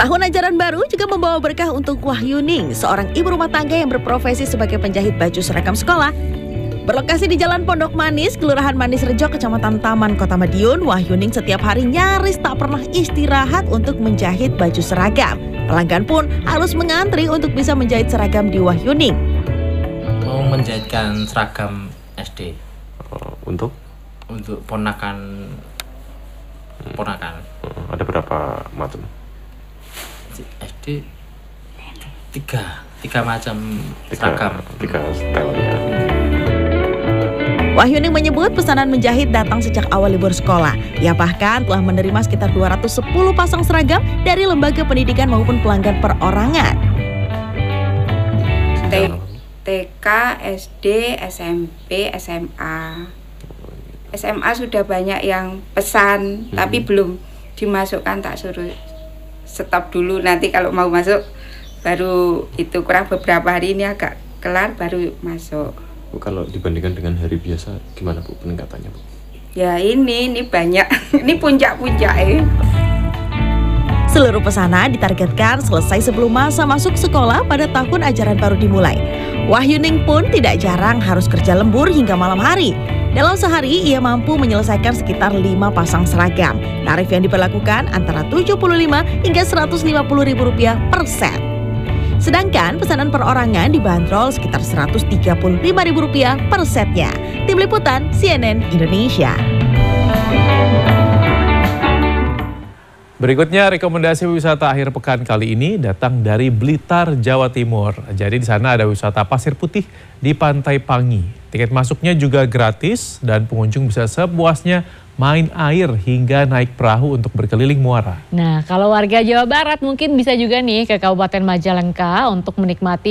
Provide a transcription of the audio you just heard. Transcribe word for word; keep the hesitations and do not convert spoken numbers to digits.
Tahun ajaran baru juga membawa berkah untuk Wahyuning, seorang ibu rumah tangga yang berprofesi sebagai penjahit baju seragam sekolah. Berlokasi di Jalan Pondok Manis, Kelurahan Manis Rejo, Kecamatan Taman, Kota Madiun, Wahyuning setiap hari nyaris tak pernah istirahat untuk menjahit baju seragam. Pelanggan pun harus mengantri untuk bisa menjahit seragam di Wahyuning. Mau menjahitkan seragam S D. Uh, untuk? Untuk ponakan. Ponakan. Uh, ada berapa macam? S D tiga, tiga macam tiga, seragam. Tiga style ya. Wahyuning menyebut pesanan menjahit datang sejak awal libur sekolah. Ia bahkan telah menerima sekitar dua ratus sepuluh pasang seragam dari lembaga pendidikan maupun pelanggan perorangan. T K, S D, S M P, S M A. S M A sudah banyak yang pesan, hmm. tapi belum dimasukkan, tak suruh stop dulu, nanti kalau mau masuk baru itu, kurang beberapa hari ini agak kelar baru masuk. Bu, kalau dibandingkan dengan hari biasa gimana Bu peningkatannya Bu? Ya ini, ini banyak, ini puncak-puncak ya. Seluruh pesanan ditargetkan selesai sebelum masa masuk sekolah pada tahun ajaran baru dimulai. Wahyuning pun tidak jarang harus kerja lembur hingga malam hari. Dalam sehari ia mampu menyelesaikan sekitar lima pasang seragam. Tarif yang diberlakukan antara tujuh puluh lima hingga seratus lima puluh ribu rupiah per set. Sedangkan pesanan perorangan dibanderol sekitar seratus tiga puluh lima ribu rupiah per setnya. Tim Liputan C N N Indonesia. Berikutnya rekomendasi wisata akhir pekan kali ini datang dari Blitar, Jawa Timur. Jadi di sana ada wisata pasir putih di Pantai Pangi. Tiket masuknya juga gratis dan pengunjung bisa sepuasnya main air hingga naik perahu untuk berkeliling muara. Nah, kalau warga Jawa Barat mungkin bisa juga nih ke Kabupaten Majalengka untuk menikmati